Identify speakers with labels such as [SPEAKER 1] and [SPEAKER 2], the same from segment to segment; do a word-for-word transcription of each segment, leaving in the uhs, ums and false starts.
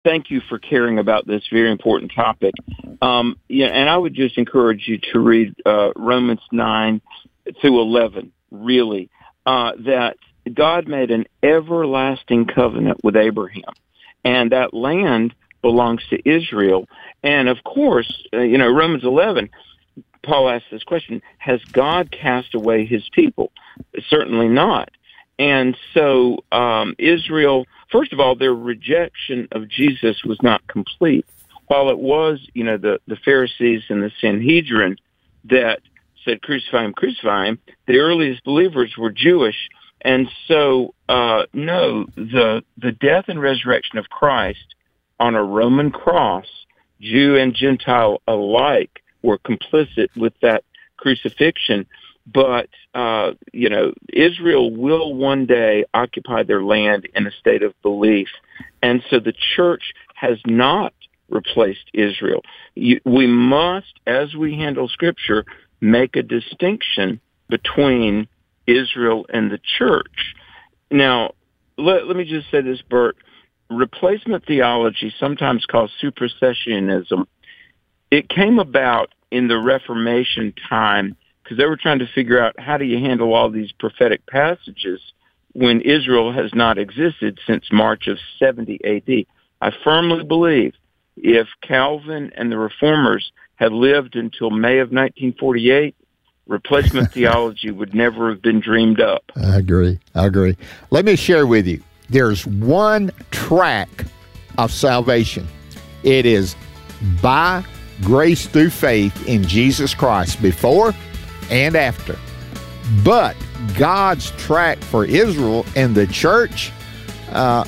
[SPEAKER 1] thank you for caring about this very important topic. Um, yeah, and I would just encourage you to read uh, Romans nine through eleven, really, uh, that God made an everlasting covenant with Abraham, and that land belongs to Israel. And, of course, uh, you know, Romans eleven, Paul asks this question, has God cast away his people? Certainly not. And so um, Israel, first of all, their rejection of Jesus was not complete. While it was, you know, the, the Pharisees and the Sanhedrin that said, crucify him, crucify him, the earliest believers were Jewish. And so, uh, no, the the death and resurrection of Christ on a Roman cross, Jew and Gentile alike were complicit with that crucifixion. But, uh, you know, Israel will one day occupy their land in a state of belief. And so the church has not replaced Israel. You, we must, as we handle Scripture, make a distinction between Israel and the church. Now, let, let me just say this, Bert. Replacement theology, sometimes called supersessionism, it came about in the Reformation time because they were trying to figure out how do you handle all these prophetic passages when Israel has not existed since March of seventy A D. I firmly believe if Calvin and the Reformers had lived until May of nineteen forty-eight, replacement theology would never have been dreamed up.
[SPEAKER 2] I agree. I agree. Let me share with you. There's one track of salvation. It is by grace through faith in Jesus Christ before and after. But God's track for Israel and the church, uh,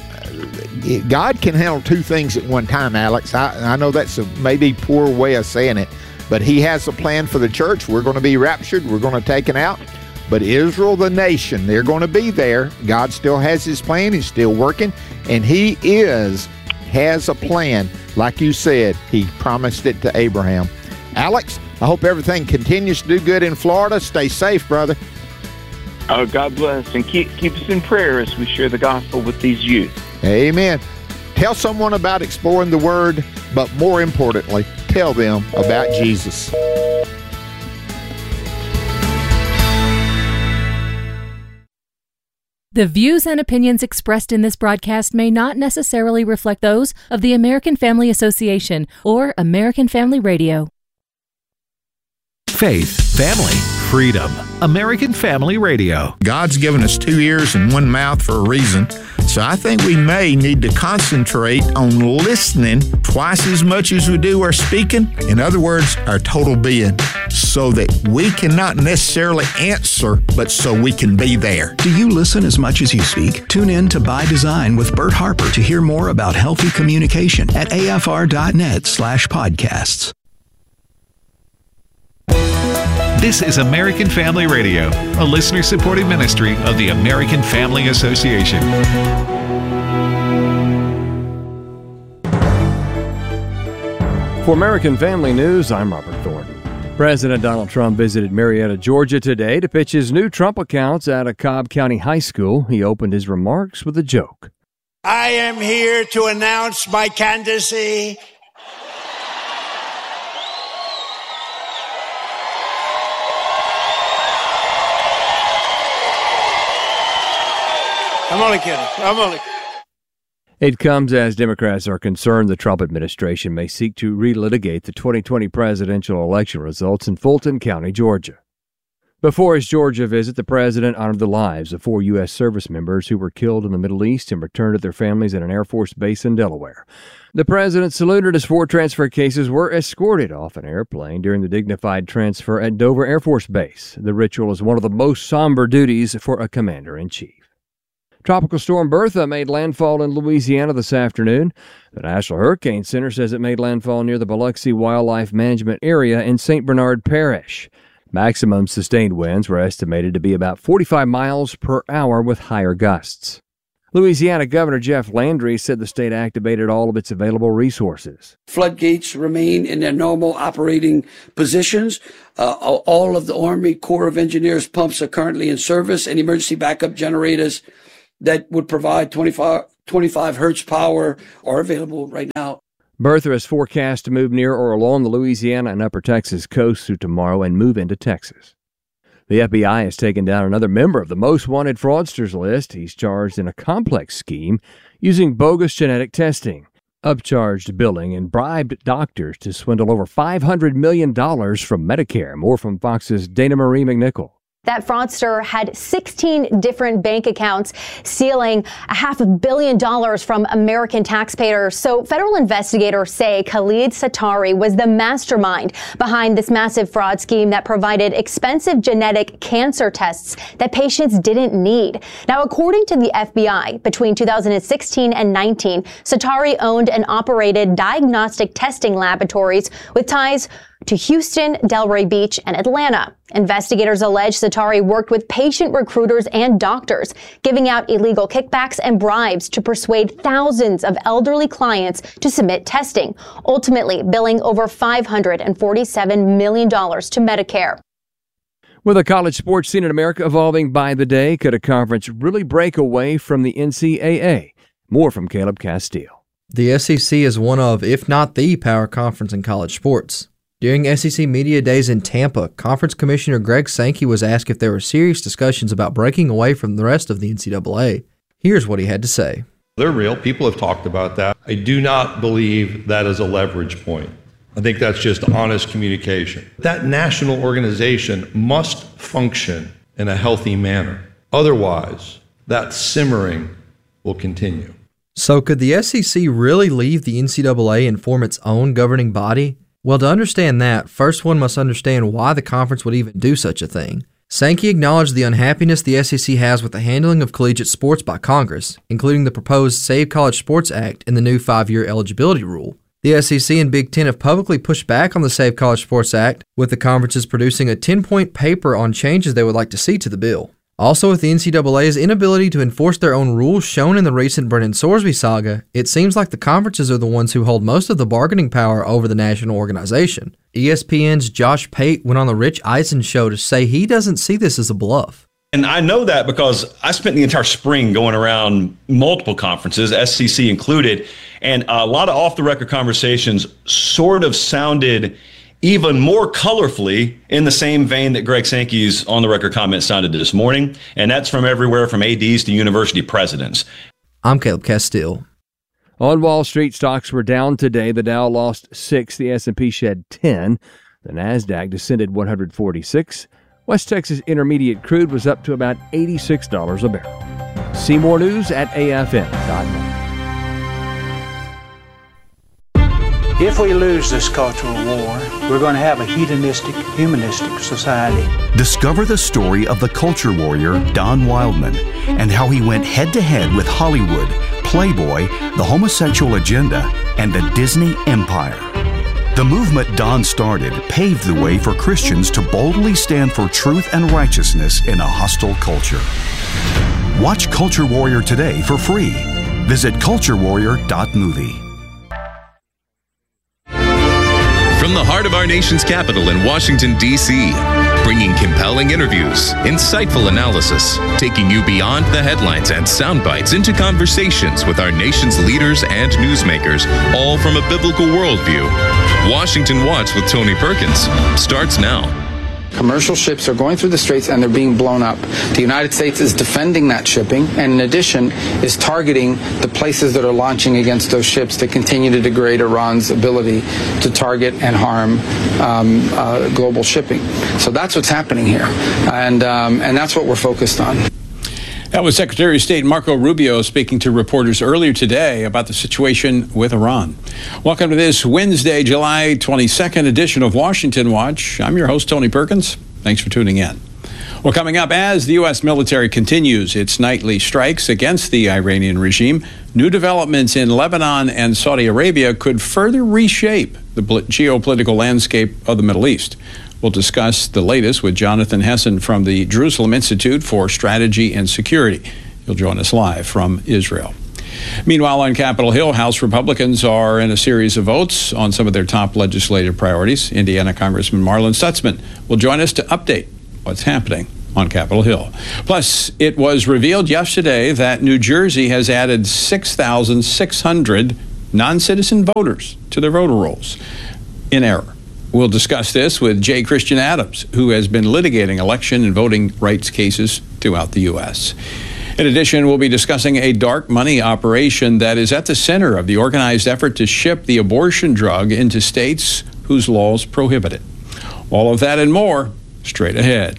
[SPEAKER 2] God can handle two things at one time, Alex. I, I know that's a maybe poor way of saying it, but he has a plan for the church. We're going to be raptured. We're going to take it out. But Israel, the nation, they're going to be there. God still has his plan. He's still working. And he is, has a plan. Like you said, he promised it to Abraham. Alex, I hope everything continues to do good in Florida. Stay safe, brother.
[SPEAKER 1] Oh, God bless. And keep, keep us in prayer as we share the gospel with these youth.
[SPEAKER 2] Amen. Tell someone about exploring the Word, but more importantly, tell them about Jesus.
[SPEAKER 3] The views and opinions expressed in this broadcast may not necessarily reflect those of the American Family Association or American Family Radio.
[SPEAKER 4] Faith, family, freedom. American Family Radio.
[SPEAKER 5] God's given us two ears and one mouth for a reason. So I think we may need to concentrate on listening twice as much as we do our speaking. In other words, our total being, so that we cannot necessarily answer, but so we can be there.
[SPEAKER 4] Do you listen as much as you speak? Tune in to By Design with Bert Harper to hear more about healthy communication at afr.net slash podcasts. This is American Family Radio, a listener-supported ministry of the American Family Association.
[SPEAKER 6] For American Family News, I'm Robert Thornton. President Donald Trump visited Marietta, Georgia today to pitch his new Trump accounts at a Cobb County high school. He opened his remarks with a joke.
[SPEAKER 7] I am here to announce my candidacy I'm only kidding. I'm only kidding.
[SPEAKER 6] It comes as Democrats are concerned the Trump administration may seek to relitigate the twenty twenty presidential election results in Fulton County, Georgia. Before his Georgia visit, the president honored the lives of four U S service members who were killed in the Middle East and returned to their families at an Air Force base in Delaware. The president saluted as four transfer cases were escorted off an airplane during the dignified transfer at Dover Air Force Base. The ritual is one of the most somber duties for a commander-in-chief. Tropical storm Bertha made landfall in Louisiana this afternoon. The National Hurricane Center says it made landfall near the Biloxi Wildlife Management Area in Saint Bernard Parish. Maximum sustained winds were estimated to be about forty-five miles per hour with higher gusts. Louisiana Governor Jeff Landry said the state activated all of its available resources.
[SPEAKER 8] Floodgates remain in their normal operating positions. Uh, all of the Army Corps of Engineers pumps are currently in service, and emergency backup generators that would provide twenty-five, twenty-five hertz power are available right now.
[SPEAKER 6] Bertha is forecast to move near or along the Louisiana and Upper Texas coast through tomorrow and move into Texas. The F B I has taken down another member of the most wanted fraudsters list. He's charged in a complex scheme using bogus genetic testing, upcharged billing, and bribed doctors to swindle over five hundred million dollars from Medicare. More from Fox's Dana Marie McNichol.
[SPEAKER 9] That fraudster had sixteen different bank accounts, stealing a half a billion dollars from American taxpayers. So federal investigators say Khalid Satari was the mastermind behind this massive fraud scheme that provided expensive genetic cancer tests that patients didn't need. Now, according to the F B I, between two thousand sixteen and nineteen, Satari owned and operated diagnostic testing laboratories with ties to Houston, Delray Beach, and Atlanta. Investigators allege Satari worked with patient recruiters and doctors, giving out illegal kickbacks and bribes to persuade thousands of elderly clients to submit testing, ultimately billing over five hundred forty-seven million dollars to Medicare.
[SPEAKER 6] With a college sports scene in America evolving by the day, could a conference really break away from the N C double A? More from Caleb Castile.
[SPEAKER 10] The S E C is one of, if not the power conference in college sports. During S E C Media Days in Tampa, Conference Commissioner Greg Sankey was asked if there were serious discussions about breaking away from the rest of the N C double A. Here's what he had to say.
[SPEAKER 11] They're real. People have talked about that. I do not believe that is a leverage point. I think that's just honest communication. That national organization must function in a healthy manner. Otherwise, that simmering will continue.
[SPEAKER 10] So could the S E C really leave the N C double A and form its own governing body? Well, to understand that, first one must understand why the conference would even do such a thing. Sankey acknowledged the unhappiness the S E C has with the handling of collegiate sports by Congress, including the proposed Save College Sports Act and the new five-year eligibility rule. The S E C and Big Ten have publicly pushed back on the Save College Sports Act, with the conferences producing a ten-point paper on changes they would like to see to the bill. Also, with the N C double A's inability to enforce their own rules shown in the recent Brennan Sorsby saga, it seems like the conferences are the ones who hold most of the bargaining power over the national organization. E S P N's Josh Pate went on the Rich Eisen show to say he doesn't see this as a bluff.
[SPEAKER 12] And I know that because I spent the entire spring going around multiple conferences, S C C included, and a lot of off-the-record conversations sort of sounded even more colorfully in the same vein that Greg Sankey's on-the-record comment sounded this morning, and that's from everywhere from A Ds to university presidents.
[SPEAKER 10] I'm Caleb Castile.
[SPEAKER 6] On Wall Street, stocks were down today. The Dow lost six, the S and P shed ten, the NASDAQ descended one hundred forty-six. West Texas Intermediate crude was up to about eighty-six dollars a barrel. See more news at A F M dot net.
[SPEAKER 13] If we lose this cultural war, we're going to have a hedonistic, humanistic society.
[SPEAKER 14] Discover the story of the culture warrior Don Wildman and how he went head-to-head with Hollywood, Playboy, the homosexual agenda, and the Disney empire. The movement Don started paved the way for Christians to boldly stand for truth and righteousness in a hostile culture. Watch Culture Warrior today for free. Visit culture warrior dot movie.
[SPEAKER 15] From the heart of our nation's capital in Washington, D C, bringing compelling interviews, insightful analysis, taking you beyond the headlines and sound bites into conversations with our nation's leaders and newsmakers, all from a biblical worldview. Washington Watch with Tony Perkins starts now.
[SPEAKER 16] Commercial ships are going through the straits and they're being blown up. The United States is defending that shipping and in addition is targeting the places that are launching against those ships to continue to degrade Iran's ability to target and harm um, uh, global shipping. So that's what's happening here, and, um, and that's what we're focused on.
[SPEAKER 17] That was Secretary of State Marco Rubio speaking to reporters earlier today about the situation with Iran. Welcome to this Wednesday, July twenty-second edition of Washington Watch. I'm your host, Tony Perkins. Thanks for tuning in. Well, coming up, as the U S military continues its nightly strikes against the Iranian regime, new developments in Lebanon and Saudi Arabia could further reshape the geopolitical landscape of the Middle East. We'll discuss the latest with Jonathan Hessen from the Jerusalem Institute for Strategy and Security. He'll join us live from Israel. Meanwhile, on Capitol Hill, House Republicans are in a series of votes on some of their top legislative priorities. Indiana Congressman Marlin Stutzman will join us to update what's happening on Capitol Hill. Plus, it was revealed yesterday that New Jersey has added six thousand six hundred non-citizen voters to their voter rolls in error. We'll discuss this with J. Christian Adams, who has been litigating election and voting rights cases throughout the U S. In addition, we'll be discussing a dark money operation that is at the center of the organized effort to ship the abortion drug into states whose laws prohibit it. All of that and more straight ahead.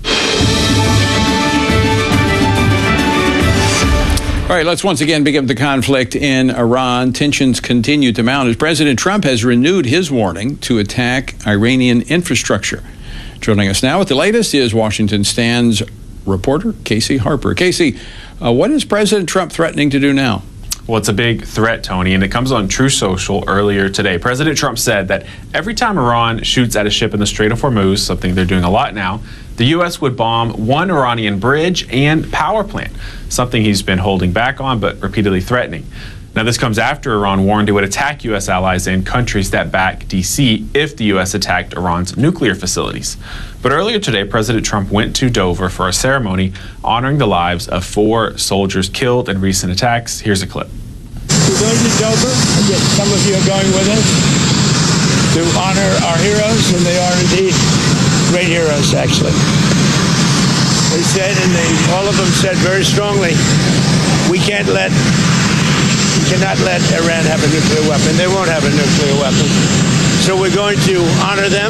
[SPEAKER 17] All right, let's once again begin the conflict in Iran. Tensions continue to mount as President Trump has renewed his warning to attack Iranian infrastructure. Joining us now with the latest is Washington Stand's reporter Casey Harper. Casey, uh, what is President Trump threatening to do now?
[SPEAKER 18] Well, it's a big threat, Tony, and it comes on True Social earlier today. President Trump said that every time Iran shoots at a ship in the Strait of Hormuz, something they're doing a lot now, the U S would bomb one Iranian bridge and power plant, something he's been holding back on but repeatedly threatening. Now, this comes after Iran warned it would attack U S allies and countries that back D C if the U S attacked Iran's nuclear facilities. But earlier today, President Trump went to Dover for a ceremony honoring the lives of four soldiers killed in recent attacks. Here's a clip.
[SPEAKER 19] We're going to Dover. Yes, some of you are going with us to honor our heroes, and they are indeed great heroes, actually. They said, and they, all of them said very strongly, we can't let, we cannot let Iran have a nuclear weapon. They won't have a nuclear weapon. So we're going to honor them.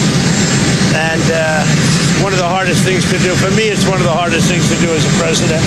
[SPEAKER 19] And uh, one of the hardest things to do, for me, it's one of the hardest things to do as a president,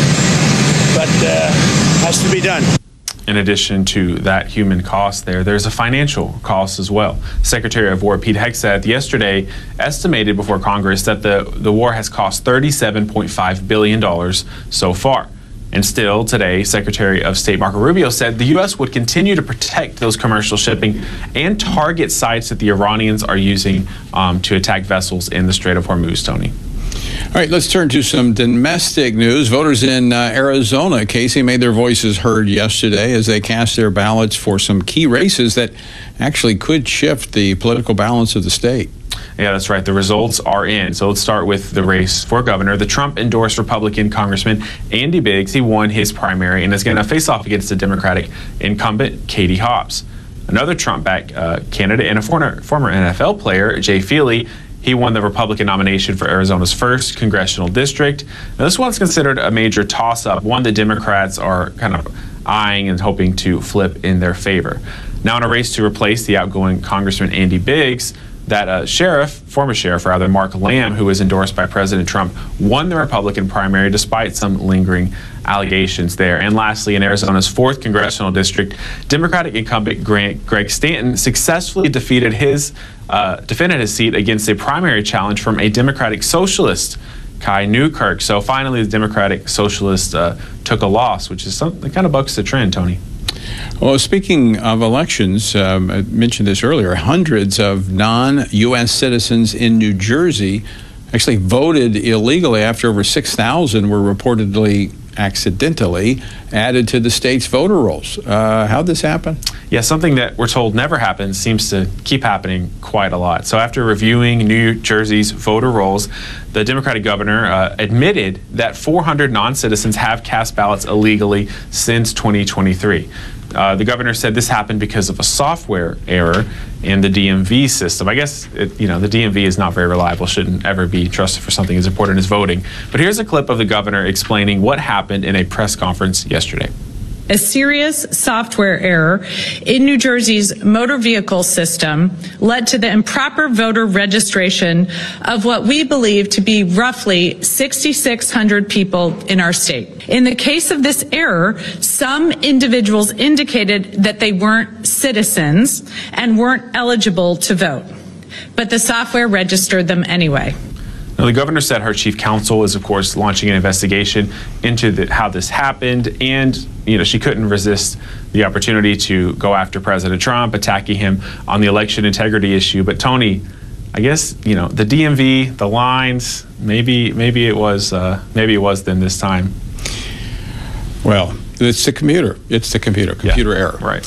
[SPEAKER 19] but uh, has to be done.
[SPEAKER 18] In addition to that human cost there, there's a financial cost as well. Secretary of War Pete Hegseth yesterday estimated before Congress that the, the war has cost thirty-seven point five billion dollars so far. And still today, Secretary of State Marco Rubio said the U S would continue to protect those commercial shipping and target sites that the Iranians are using um, to attack vessels in the Strait of Hormuz, Tony.
[SPEAKER 17] All right, let's turn to some domestic news. Voters in uh, Arizona, Casey, made their voices heard yesterday as they cast their ballots for some key races that actually could shift the political balance of the state.
[SPEAKER 18] Yeah, that's right. The results are in. So let's start with the race for governor. The Trump-endorsed Republican Congressman Andy Biggs, he won his primary and is going to face off against the Democratic incumbent Katie Hobbs. Another Trump-backed uh, candidate and a former, former N F L player, Jay Feely, he won the Republican nomination for Arizona's first congressional district. Now, this one's considered a major toss-up, one that Democrats are kind of eyeing and hoping to flip in their favor. Now, in a race to replace the outgoing Congressman Andy Biggs, that uh, sheriff, former sheriff rather, Mark Lamb, who was endorsed by President Trump, won the Republican primary despite some lingering allegations there. And lastly, in Arizona's fourth congressional district, Democratic incumbent Grant, Greg Stanton successfully defeated his uh, defended his seat against a primary challenge from a Democratic socialist, Kai Newkirk. So finally, the Democratic socialist uh, took a loss, which is something that kind of bucks the trend, Tony.
[SPEAKER 17] Well, speaking of elections, um, I mentioned this earlier, hundreds of non-U S citizens in New Jersey actually voted illegally after over six thousand were reportedly accidentally added to the state's voter rolls. Uh, how'd this happen?
[SPEAKER 18] Yeah, something that we're told never happens seems to keep happening quite a lot. So after reviewing New Jersey's voter rolls, the Democratic governor uh, admitted that four hundred non-citizens have cast ballots illegally since twenty twenty-three. Uh, the governor said this happened because of a software error in the D M V system. I guess, it, you know, the D M V is not very reliable, shouldn't ever be trusted for something as important as voting. But here's a clip of the governor explaining what happened in a press conference yesterday.
[SPEAKER 20] A serious software error in New Jersey's motor vehicle system led to the improper voter registration of what we believe to be roughly six thousand six hundred people in our state. In the case of this error, some individuals indicated that they weren't citizens and weren't eligible to vote, but the software registered them anyway.
[SPEAKER 18] Now, the governor said her chief counsel is, of course, launching an investigation into the, how this happened, and you know she couldn't resist the opportunity to go after President Trump, attacking him on the election integrity issue. But Tony, I guess you know the D M V, the lines, maybe maybe it was uh, maybe it was them this time.
[SPEAKER 17] Well, it's the computer. It's the computer. Computer
[SPEAKER 18] yeah,
[SPEAKER 17] error.
[SPEAKER 18] Right.
[SPEAKER 17] All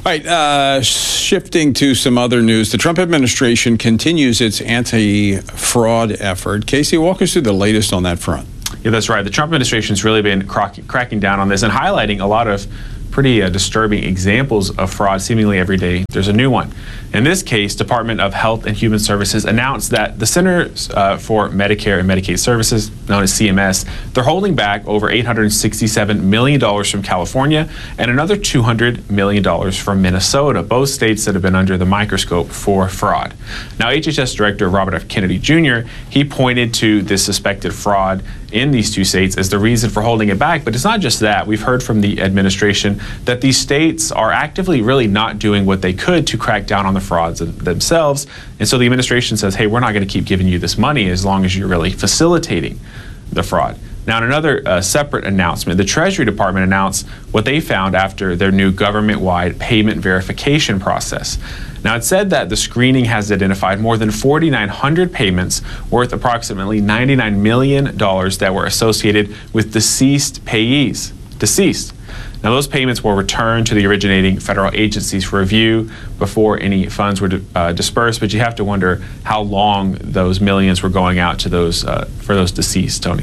[SPEAKER 17] right, uh, shifting to some other news. The Trump administration continues its anti-fraud effort. Casey, walk us through the latest on that front.
[SPEAKER 18] Yeah, that's right. The Trump administration's really been crack- cracking down on this and highlighting a lot of pretty uh, disturbing examples of fraud seemingly every day. There's a new one. In this case, Department of Health and Human Services announced that the Centers uh, for Medicare and Medicaid Services, known as C M S, they're holding back over eight hundred sixty-seven million dollars from California and another two hundred million dollars from Minnesota, both states that have been under the microscope for fraud. Now, H H S Director Robert F. Kennedy Junior, he pointed to this suspected fraud in these two states as the reason for holding it back. But it's not just that. We've heard from the administration that these states are actively really not doing what they could to crack down on the frauds themselves. And so the administration says, hey, we're not going to keep giving you this money as long as you're really facilitating the fraud. Now, in another uh, separate announcement, the Treasury Department announced what they found after their new government-wide payment verification process. Now, it said that the screening has identified more than four thousand nine hundred payments worth approximately ninety-nine million dollars that were associated with deceased payees. Deceased. Now, those payments were returned to the originating federal agencies for review before any funds were uh, dispersed, but you have to wonder how long those millions were going out to those uh, for those deceased, Tony.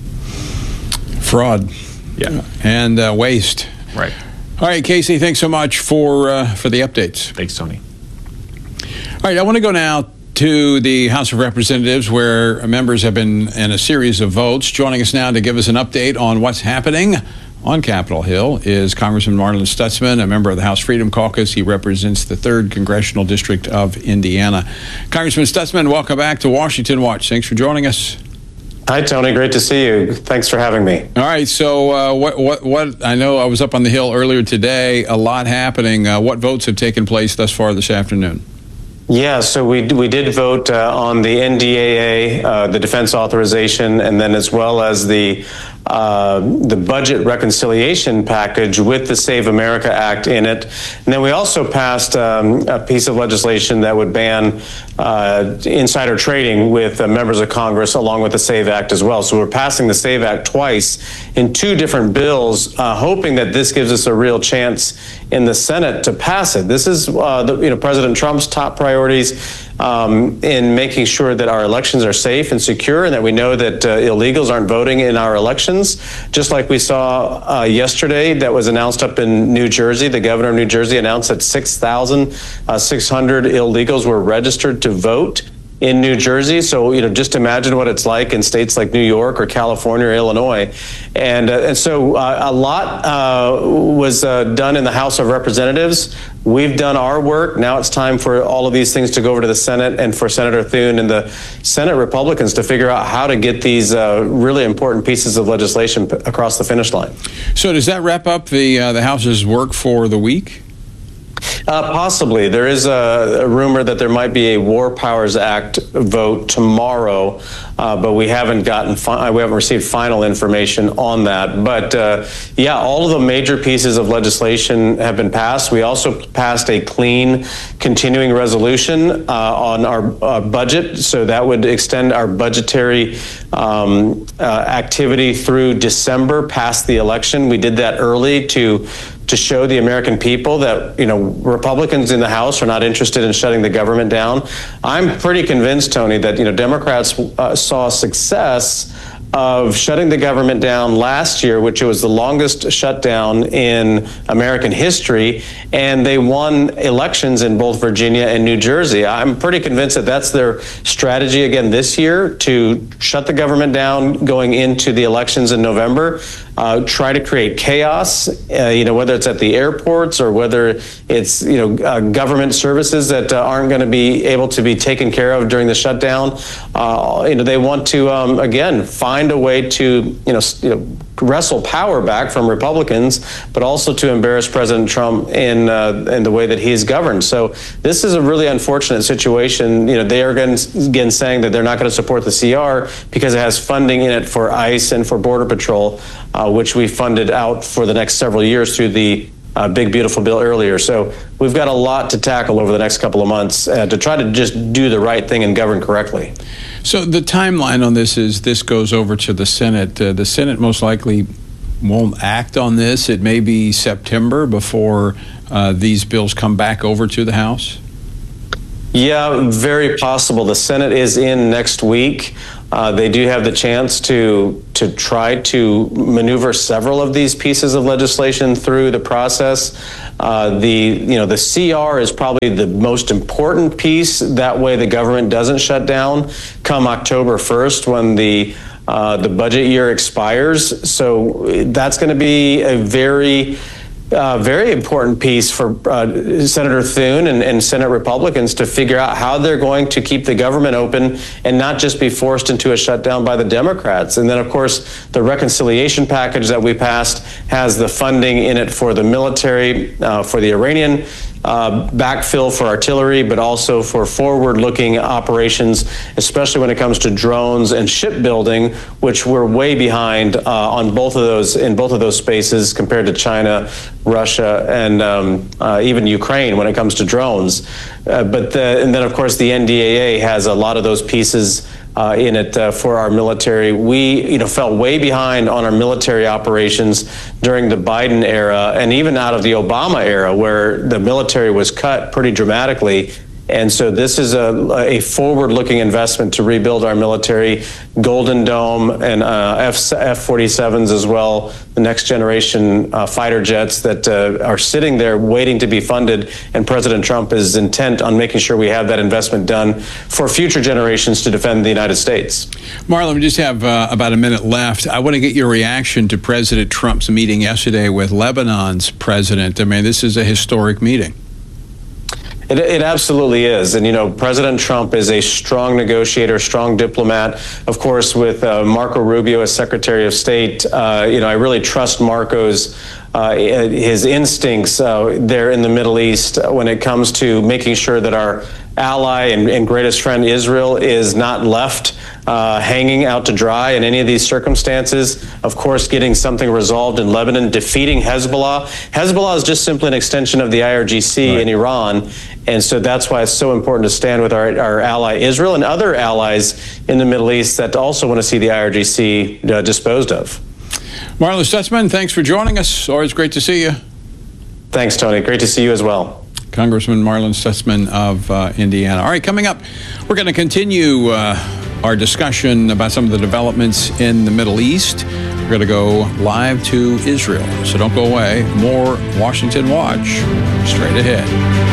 [SPEAKER 17] Fraud.
[SPEAKER 18] Yeah.
[SPEAKER 17] And uh, waste.
[SPEAKER 18] Right.
[SPEAKER 17] All right, Casey, thanks so much for uh, for the updates.
[SPEAKER 18] Thanks, Tony.
[SPEAKER 17] All right, I want to go now to the House of Representatives, where members have been in a series of votes. Joining us now to give us an update on what's happening on Capitol Hill is Congressman Marlin Stutzman, a member of the House Freedom Caucus. He represents the third Congressional District of Indiana. Congressman Stutzman, welcome back to Washington Watch. Thanks for joining us.
[SPEAKER 21] Hi, Tony. Great to see you. Thanks for having me.
[SPEAKER 17] All right. So uh, what, what, what, I know I was up on the Hill earlier today, a lot happening. Uh, what votes have taken place thus far this afternoon?
[SPEAKER 21] Yeah, so we we did vote uh, on the N D A A, uh, the defense authorization, and then as well as the uh, the budget reconciliation package with the Save America Act in it. And then we also passed um, a piece of legislation that would ban uh, insider trading with uh, members of Congress, along with the Save Act as well. So we're passing the Save Act twice in two different bills, uh, hoping that this gives us a real chance in the Senate to pass it. This is uh, the, you know, President Trump's top priorities um, in making sure that our elections are safe and secure, and that we know that uh, illegals aren't voting in our elections. Just like we saw uh, yesterday, that was announced up in New Jersey. The governor of New Jersey announced that six thousand six hundred illegals were registered to vote in New Jersey. So, you know, just imagine what it's like in states like New York or California or Illinois. And uh, and so uh, a lot uh, was uh, done in the House of Representatives. We've done our work. Now it's time for all of these things to go over to the Senate, and for Senator Thune and the Senate Republicans to figure out how to get these uh, really important pieces of legislation p- across the finish line.
[SPEAKER 17] So does that wrap up the uh, the House's work for the week?
[SPEAKER 21] Uh, possibly. There is a, a rumor that there might be a War Powers Act vote tomorrow, uh, but we haven't gotten fi- we haven't received final information on that. But uh, yeah, all of the major pieces of legislation have been passed. We also passed a clean continuing resolution uh, on our uh, budget, so that would extend our budgetary um, uh, activity through December, past the election. We did that early to to show the American people that, you know, Republicans in the House are not interested in shutting the government down. I'm pretty convinced, Tony, that, you know, Democrats uh, saw success of shutting the government down last year, which was the longest shutdown in American history, and they won elections in both Virginia and New Jersey. I'm pretty convinced that that's their strategy again this year, to shut the government down going into the elections in November, uh, try to create chaos, uh, you know, whether it's at the airports or whether it's, you know, uh, government services that uh, aren't going to be able to be taken care of during the shutdown. Uh, you know, they want to, um, again, find a way to, you know, you know, wrestle power back from Republicans, but also to embarrass President Trump in uh, in the way that he's governed. So this is a really unfortunate situation. You know, they are again, again saying that they're not going to support the C R because it has funding in it for ICE and for Border Patrol, uh, which we funded out for the next several years through the uh, Big Beautiful Bill earlier. So we've got a lot to tackle over the next couple of months uh, to try to just do the right thing and govern correctly.
[SPEAKER 17] So the timeline on this is this goes over to the Senate. Uh, the Senate most likely won't act on this. It may be September before uh, these bills come back over to the House?
[SPEAKER 21] Yeah, very possible. The Senate is in next week. Uh, they do have the chance to to try to maneuver several of these pieces of legislation through the process. Uh, the you know the C R is probably the most important piece. That way, the government doesn't shut down come October first when the uh, the budget year expires. So that's going to be a very Uh, very important piece for uh, Senator Thune and, and Senate Republicans to figure out how they're going to keep the government open and not just be forced into a shutdown by the Democrats. And then, of course, the reconciliation package that we passed has the funding in it for the military, uh, for the Iranian uh, backfill for artillery, but also for forward-looking operations, especially when it comes to drones and shipbuilding, which we're way behind uh, on both of those in both of those spaces compared to China, Russia, and um, uh, even Ukraine when it comes to drones. Uh, but the, and then, of course, the N D A A has a lot of those pieces uh, in it uh, for our military. We, you know, fell way behind on our military operations during the Biden era and even out of the Obama era, where the military was cut pretty dramatically. And so this is a, a forward-looking investment to rebuild our military, Golden Dome and uh, F forty-sevens as well, the next generation uh, fighter jets that uh, are sitting there waiting to be funded. And President Trump is intent on making sure we have that investment done for future generations to defend the United States.
[SPEAKER 17] Marlon, we just have uh, about a minute left. I want to get your reaction to President Trump's meeting yesterday with Lebanon's president. I mean, this is a historic meeting.
[SPEAKER 21] It, it absolutely is. And, you know, President Trump is a strong negotiator, strong diplomat. Of course, with uh, Marco Rubio as Secretary of State, uh, you know, I really trust Marco's uh, his instincts uh, there in the Middle East when it comes to making sure that our ally and, and greatest friend Israel is not left uh, hanging out to dry in any of these circumstances. Of course, getting something resolved in Lebanon, defeating Hezbollah. Hezbollah is just simply an extension of the I R G C right. in Iran. And so that's why it's so important to stand with our, our ally Israel and other allies in the Middle East that also want to see the I R G C uh, disposed of.
[SPEAKER 17] Marlon Stutzman, thanks for joining us. Always great to see you.
[SPEAKER 21] Thanks, Tony. Great to see you as well.
[SPEAKER 17] Congressman Marlon Stutzman of uh, Indiana. All right, coming up, we're going to continue uh, our discussion about some of the developments in the Middle East. We're going to go live to Israel, so don't go away. More Washington Watch straight ahead.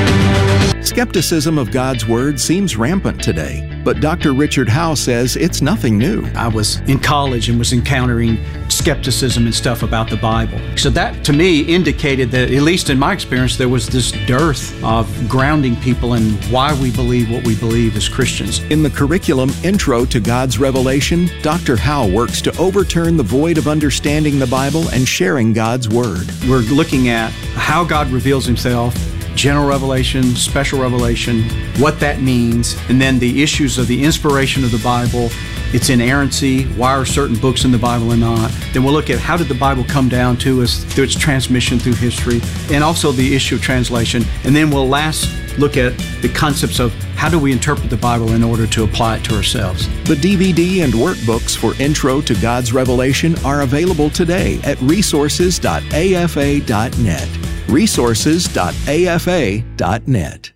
[SPEAKER 4] Skepticism of God's Word seems rampant today, but Doctor Richard Howe says it's nothing new.
[SPEAKER 1] I was in college and was encountering skepticism and stuff about the Bible. So that, to me, indicated that, at least in my experience, there was this dearth of grounding people in why we believe what we believe as Christians.
[SPEAKER 4] In the curriculum Intro to God's Revelation, Doctor Howe works to overturn the void of understanding the Bible and sharing God's Word.
[SPEAKER 1] We're looking at how God reveals Himself, general revelation, special revelation, what that means, and then the issues of the inspiration of the Bible, its inerrancy, why are certain books in the Bible and not. Then we'll look at how did the Bible come down to us through its transmission through history, and also the issue of translation. And then we'll last look at the concepts of how do we interpret the Bible in order to apply it to ourselves.
[SPEAKER 4] The D V D and workbooks for Intro to God's Revelation are available today at resources dot a f a dot net. resources dot a f a dot net.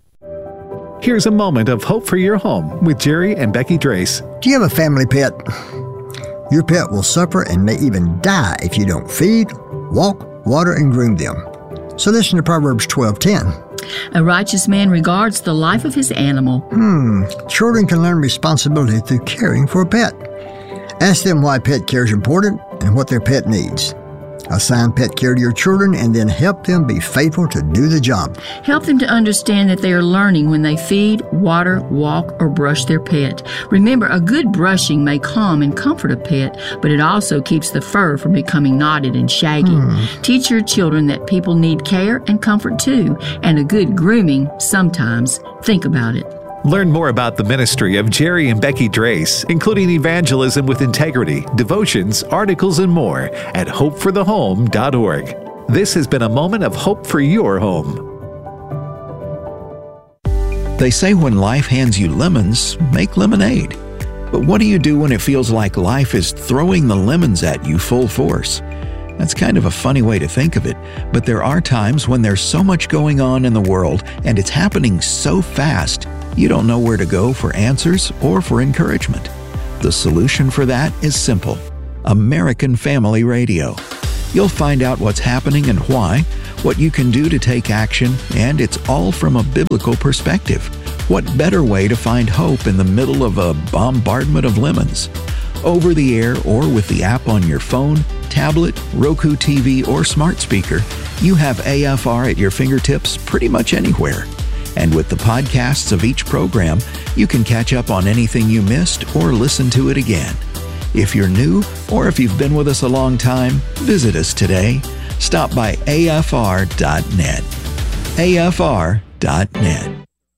[SPEAKER 22] Here's a moment of hope for your home with Jerry and Becky Drace.
[SPEAKER 23] Do you have a family pet? Your pet will suffer and may even die if you don't feed, walk, water, and groom them. So listen to Proverbs twelve ten.
[SPEAKER 24] A righteous man regards the life of his animal.
[SPEAKER 23] Hmm. Children can learn responsibility through caring for a pet. Ask them why pet care is important and what their pet needs. Assign pet care to your children and then help them be faithful to do the job.
[SPEAKER 24] Help them to understand that they are learning when they feed, water, walk, or brush their pet. Remember, a good brushing may calm and comfort a pet, but it also keeps the fur from becoming knotted and shaggy. Hmm. Teach your children that people need care and comfort too, and a good grooming sometimes. Think about it.
[SPEAKER 22] Learn more about the ministry of Jerry and Becky Drace, including evangelism with integrity, devotions, articles, and more at hope for the home dot org. This has been a moment of hope for your home.
[SPEAKER 4] They say when life hands you lemons, make lemonade. But what do you do when it feels like life is throwing the lemons at you full force? That's kind of a funny way to think of it, but there are times when there's so much going on in the world and it's happening so fast, you don't know where to go for answers or for encouragement. The solution for that is simple: American Family Radio. You'll find out what's happening and why, what you can do to take action, and it's all from a biblical perspective. What better way to find hope in the middle of a bombardment of lemons? Over the air or with the app on your phone, tablet, Roku T V, or smart speaker, you have A F R at your fingertips pretty much anywhere. And with the podcasts of each program, you can catch up on anything you missed or listen to it again. If you're new or if you've been with us a long time, visit us today. Stop by A F R dot net. A F R dot net.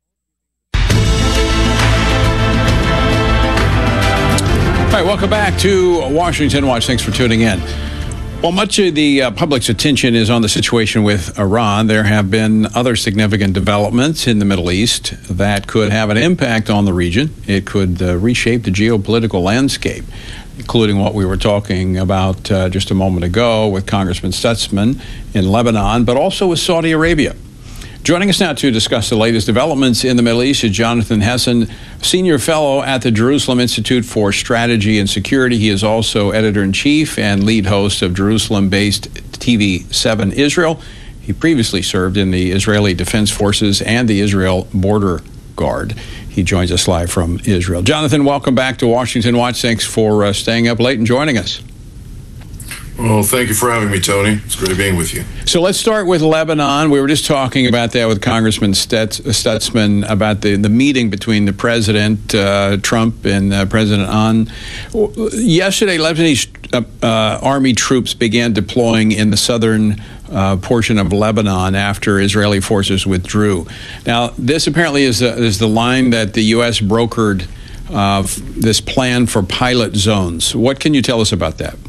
[SPEAKER 17] All right, welcome back to Washington Watch. Thanks for tuning in. Well, much of the uh, public's attention is on the situation with Iran. There have been other significant developments in the Middle East that could have an impact on the region. It could uh, reshape the geopolitical landscape, including what we were talking about uh, just a moment ago with Congressman Stutzman in Lebanon, but also with Saudi Arabia. Joining us now to discuss the latest developments in the Middle East is Jonathan Hessen, Senior Fellow at the Jerusalem Institute for Strategy and Security. He is also Editor-in-Chief and lead host of Jerusalem-based T V seven Israel. He previously served in the Israeli Defense Forces and the Israel Border Guard. He joins us live from Israel. Jonathan, welcome back to Washington Watch. Thanks for uh, staying up late and joining us.
[SPEAKER 2] Well, thank you for having me, Tony. It's great being with you.
[SPEAKER 17] So let's start with Lebanon. We were just talking about that with Congressman Stutz, Stutzman about the, the meeting between the President, uh, Trump, and uh, President An. Yesterday, Lebanese uh, uh, army troops began deploying in the southern uh, portion of Lebanon after Israeli forces withdrew. Now, this apparently is, a, is the line that the U S brokered uh, this plan for pilot zones. What can you tell us about that?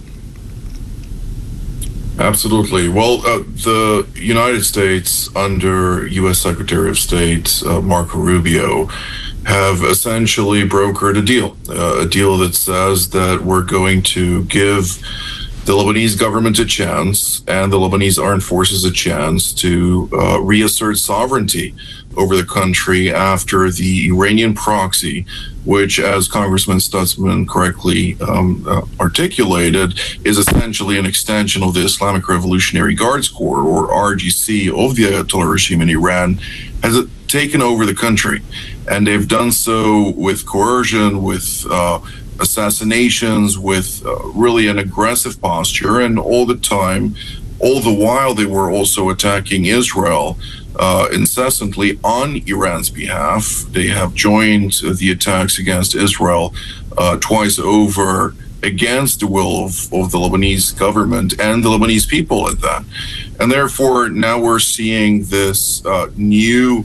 [SPEAKER 2] Absolutely. Well, uh, the United States, under U S Secretary of State uh, Marco Rubio, have essentially brokered a deal, uh, a deal that says that we're going to give the Lebanese government a chance and the Lebanese armed forces a chance to uh, reassert sovereignty over the country after the Iranian proxy, which, as Congressman Stutzman correctly um, uh, articulated, is essentially an extension of the Islamic Revolutionary Guards Corps, or R G C, of the Ayatollah regime in Iran, has taken over the country. And they've done so with coercion, with uh, assassinations, with uh, really an aggressive posture, and all the time, all the while they were also attacking Israel uh, incessantly on Iran's behalf. They have joined the attacks against Israel uh, twice over against the will of, of the Lebanese government and the Lebanese people at that. And therefore, now we're seeing this uh, new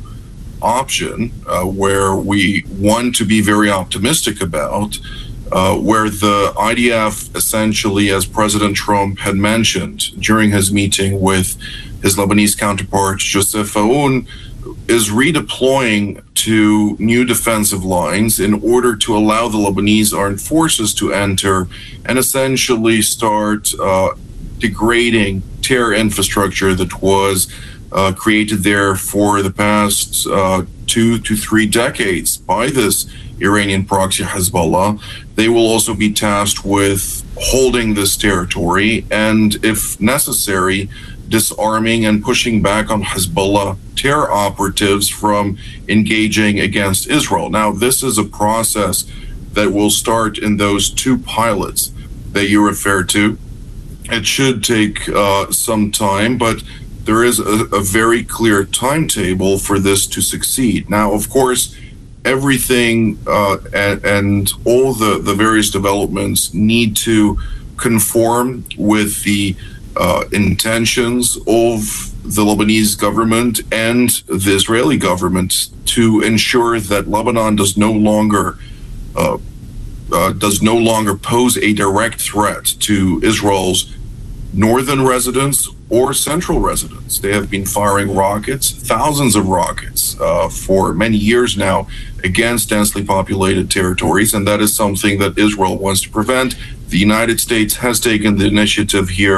[SPEAKER 2] option uh, where we want to be very optimistic about, Uh, where the I D F essentially, as President Trump had mentioned during his meeting with his Lebanese counterpart, Joseph Aoun, is redeploying to new defensive lines in order to allow the Lebanese armed forces to enter and essentially start uh, degrading terror infrastructure that was uh, created there for the past uh, two to three decades by this Iranian proxy Hezbollah. They will also be tasked with holding this territory and, if necessary, disarming and pushing back on Hezbollah terror operatives from engaging against Israel. Now, this is a process that will start in those two pilots that you referred to. It should take uh, some time, but there is a, a very clear timetable for this to succeed. Now, of course, everything uh, and, and all the, the various developments need to conform with the uh, intentions of the Lebanese government and the Israeli government to ensure that Lebanon does no longer uh, uh, does no longer pose a direct threat to Israel's northern residents or central residents. They have been firing rockets, thousands of rockets, uh, for many years now against densely populated territories, and that is something that Israel wants to prevent. The United States has taken the initiative here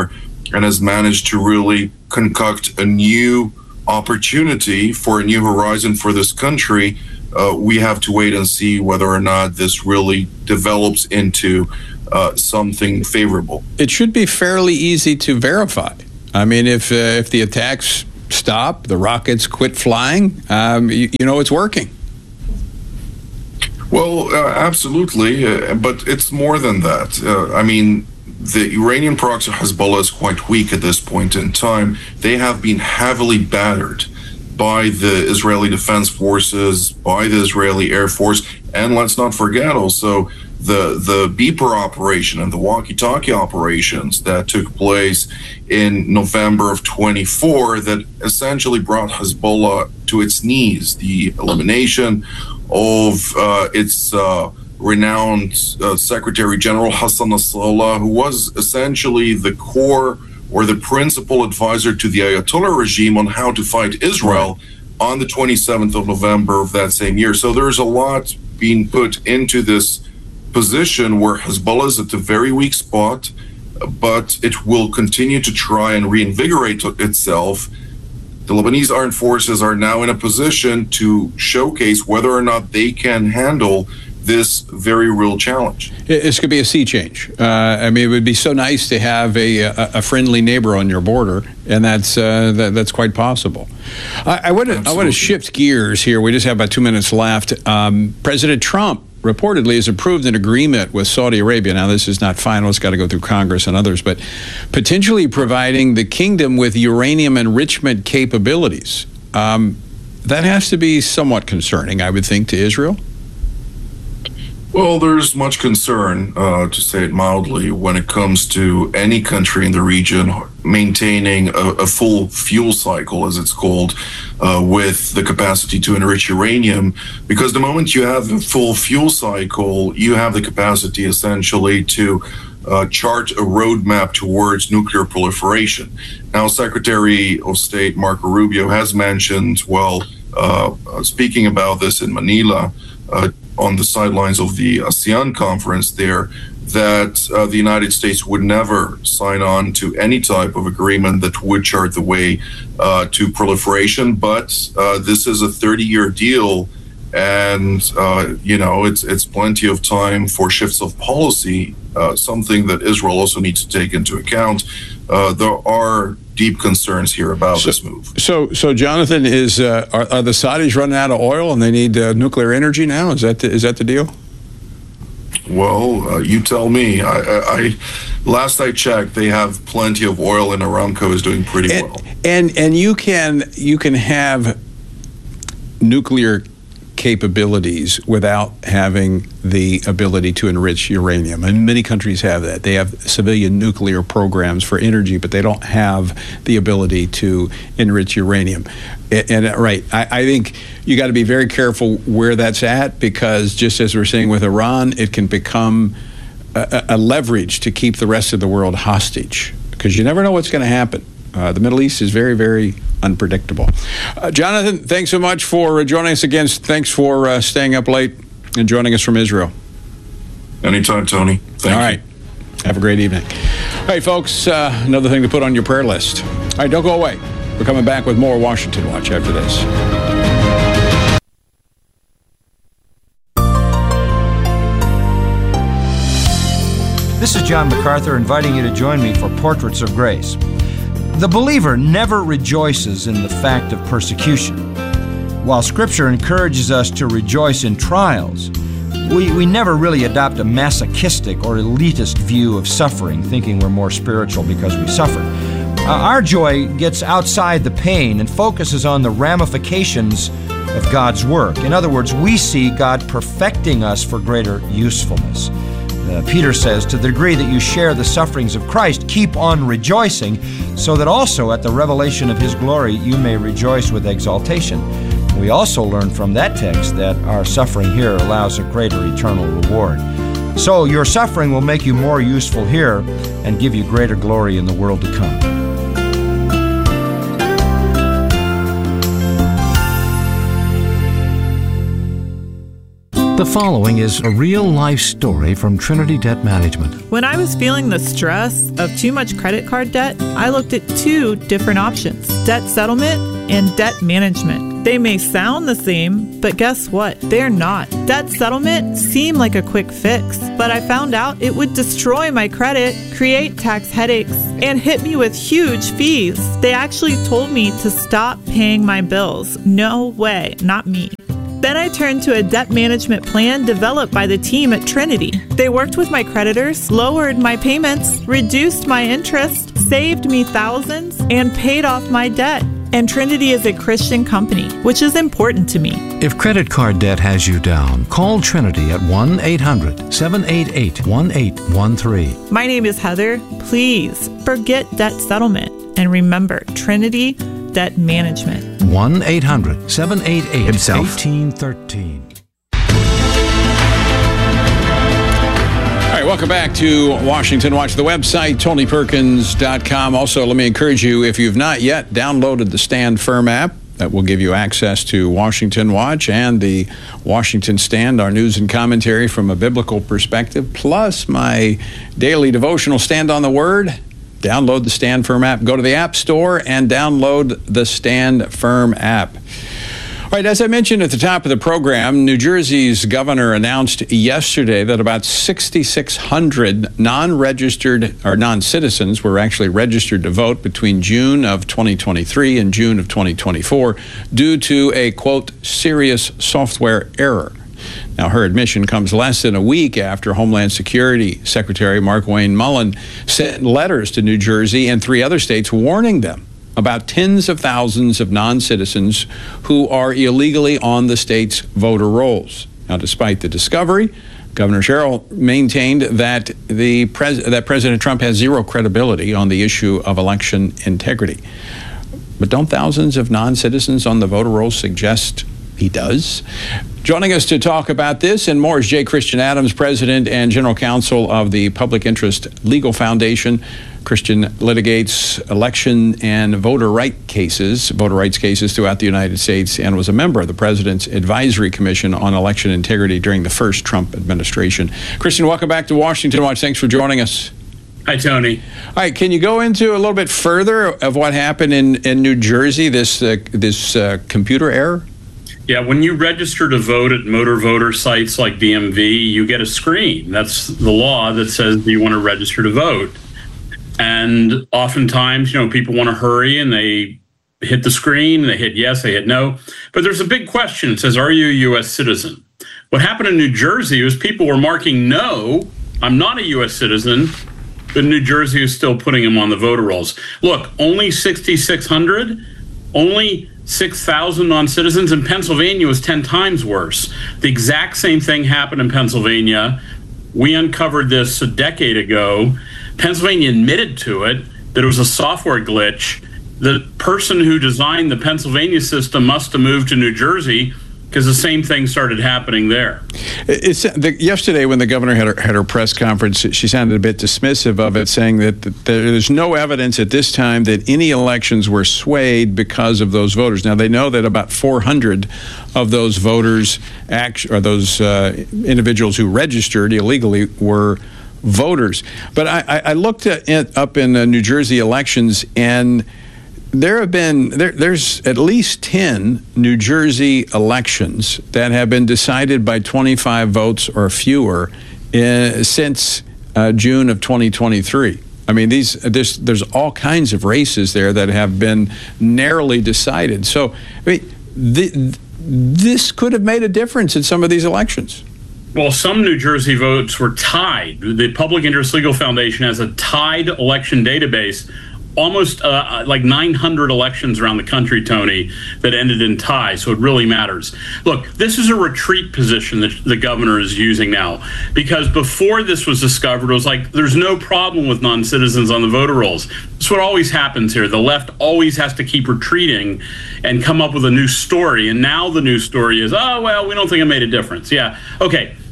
[SPEAKER 2] and has managed to really concoct a new opportunity for a new horizon for this country. Uh, we have to wait and see whether or not this really develops into uh, something favorable.
[SPEAKER 17] It should be fairly easy to verify. I mean, if uh, if the attacks stop, the rockets quit flying, um, you, you know it's working.
[SPEAKER 2] Well, uh, absolutely, uh, but it's more than that. Uh, I mean, the Iranian proxy Hezbollah is quite weak at this point in time. They have been heavily battered by the Israeli Defense Forces, by the Israeli Air Force, and let's not forget also the the beeper operation and the walkie-talkie operations that took place in November of twenty-four that essentially brought Hezbollah to its knees. The elimination of uh, its uh, renowned uh, Secretary General Hassan Nasrallah, who was essentially the core or the principal advisor to the Ayatollah regime on how to fight Israel on the twenty-seventh of November of that same year. So there's a lot being put into this position where Hezbollah is at a very weak spot, but it will continue to try and reinvigorate itself. The Lebanese armed forces are now in a position to showcase whether or not they can handle this very real challenge.
[SPEAKER 17] This could be a sea change. Uh, I mean, it would be so nice to have a, a, a friendly neighbor on your border, and that's uh, that, that's quite possible. I, I want to I want to shift gears here. We just have about two minutes left. Um, President Trump reportedly has approved an agreement with Saudi Arabia. Now, this is not final. It's got to go through Congress and others, but potentially providing the kingdom with uranium enrichment capabilities. Um, that has to be somewhat concerning, I would think, to Israel.
[SPEAKER 2] Well, there's much concern, uh, to say it mildly, when it comes to any country in the region maintaining a, a full fuel cycle, as it's called, uh, with the capacity to enrich uranium. Because the moment you have a full fuel cycle, you have the capacity essentially to uh, chart a roadmap towards nuclear proliferation. Now, Secretary of State Marco Rubio has mentioned, well, uh, speaking about this in Manila, uh, on the sidelines of the ASEAN conference there, that uh, the United States would never sign on to any type of agreement that would chart the way uh, to proliferation. But uh, this is a thirty-year deal, and uh, you know it's it's plenty of time for shifts of policy. Uh, something that Israel also needs to take into account. Uh, there are deep concerns here about
[SPEAKER 17] so,
[SPEAKER 2] this move.
[SPEAKER 17] So, so Jonathan, is uh, are, are the Saudis running out of oil and they need uh, nuclear energy now? Is that the, is that the deal?
[SPEAKER 2] Well, uh, you tell me. I, I, I last I checked, they have plenty of oil, and Aramco is doing pretty
[SPEAKER 17] and,
[SPEAKER 2] well.
[SPEAKER 17] And and you can you can have nuclear capabilities without having the ability to enrich uranium. And many countries have that. They have civilian nuclear programs for energy, but they don't have the ability to enrich uranium. And, and right, I, I think you got to be very careful where that's at, because just as we're saying with Iran, it can become a, a leverage to keep the rest of the world hostage, because you never know what's going to happen. Uh, the Middle East is very, very unpredictable. Uh, Jonathan, thanks so much for uh, joining us again. Thanks for uh, staying up late and joining us from Israel.
[SPEAKER 2] Anytime, Tony. Thank
[SPEAKER 17] All
[SPEAKER 2] you.
[SPEAKER 17] right. Have a great evening. All right, folks, uh, another thing to put on your prayer list. All right, don't go away. We're coming back with more Washington Watch after this.
[SPEAKER 3] This is John MacArthur inviting you to join me for Portraits of Grace. The believer never rejoices in the fact of persecution. While Scripture encourages us to rejoice in trials, we, we never really adopt a masochistic or elitist view of suffering, thinking we're more spiritual because we suffer. Uh, our joy gets outside the pain and focuses on the ramifications of God's work. In other words, we see God perfecting us for greater usefulness. Uh, Peter says, to the degree that you share the sufferings of Christ, keep on rejoicing, so that also at the revelation of His glory you may rejoice with exaltation. We also learn from that text that our suffering here allows a greater eternal reward. So your suffering will make you more useful here and give you greater glory in the world to come.
[SPEAKER 5] The following is a real-life story from Trinity Debt Management.
[SPEAKER 7] When I was feeling the stress of too much credit card debt, I looked at two different options: debt settlement and debt management. They may sound the same, but guess what? They're not. Debt settlement seemed like a quick fix, but I found out it would destroy my credit, create tax headaches, and hit me with huge fees. They actually told me to stop paying my bills. No way, not me. Then I turned to a debt management plan developed by the team at Trinity. They worked with my creditors, lowered my payments, reduced my interest, saved me thousands, and paid off my debt. And Trinity is a Christian company, which is important to me.
[SPEAKER 5] If credit card debt has you down, call Trinity at one eight hundred, seven eight eight, one eight one three.
[SPEAKER 7] My name is Heather. Please forget debt settlement and remember Trinity Debt Management.
[SPEAKER 5] one eight hundred, seven eight eight, one eight one three.
[SPEAKER 17] All right, welcome back to Washington Watch. The website, tony perkins dot com. Also, let me encourage you, if you've not yet downloaded the Stand Firm app, that will give you access to Washington Watch and the Washington Stand, our news and commentary from a biblical perspective, plus my daily devotional Stand on the Word. Download the Stand Firm app. Go to the App Store and download the Stand Firm app. All right, as I mentioned at the top of the program, New Jersey's governor announced yesterday that about six thousand six hundred non-registered or non-citizens were actually registered to vote between June of twenty twenty-three and June of twenty twenty-four due to a, quote, serious software error. Now, her admission comes less than a week after Homeland Security Secretary Markwayne Mullin sent letters to New Jersey and three other states warning them about tens of thousands of non-citizens who are illegally on the state's voter rolls. Now, despite the discovery, Governor Sherrill maintained that the pres- that President Trump has zero credibility on the issue of election integrity. But don't thousands of non-citizens on the voter rolls suggest he does? Joining us to talk about this and more is J. Christian Adams, President and General Counsel of the Public Interest Legal Foundation. Christian litigates election and voter right cases, voter rights cases throughout the United States, and was a member of the President's Advisory Commission on Election Integrity during the first Trump administration. Christian, welcome back to Washington Watch. Thanks for joining us.
[SPEAKER 8] Hi, Tony.
[SPEAKER 17] All right, can you go into a little bit further of what happened in, in New Jersey, this, uh, this uh, computer error?
[SPEAKER 8] Yeah, when you register to vote at motor voter sites like D M V, you get a screen. That's the law that says you want to register to vote. And oftentimes, you know, people want to hurry and they hit the screen, they hit yes, they hit no. But there's a big question. It says, are you a U S citizen? What happened in New Jersey was people were marking no, I'm not a U S citizen, but New Jersey is still putting them on the voter rolls. Look, only six thousand six hundred, only six thousand non-citizens. In Pennsylvania was ten times worse. The exact same thing happened in Pennsylvania. We uncovered this a decade ago. Pennsylvania admitted to it, that it was a software glitch. The person who designed the Pennsylvania system must have moved to New Jersey because the same thing started happening there.
[SPEAKER 17] It's, the, yesterday when the governor had her, had her press conference, she sounded a bit dismissive of it, saying that, that there's no evidence at this time that any elections were swayed because of those voters. Now, they know that about four hundred of those voters, act, or those uh, individuals who registered illegally, were voters. But I, I looked at it up in uh, New Jersey elections, and there have been, there, there's at least ten New Jersey elections that have been decided by twenty-five votes or fewer in, since uh, June of twenty twenty-three. I mean, these there's, there's all kinds of races there that have been narrowly decided. So, I mean, the, this could have made a difference in some of these elections.
[SPEAKER 8] Well, some New Jersey votes were tied. The Public Interest Legal Foundation has a tied election database, almost uh, like nine hundred elections around the country, Tony, that ended in ties. So it really matters. Look, this is a retreat position that the governor is using now, because before this was discovered, it was like, there's no problem with non-citizens on the voter rolls. That's what always happens here. The left always has to keep retreating and come up with a new story. And now the new story is, oh, well, we don't think it made a difference. Yeah. Okay.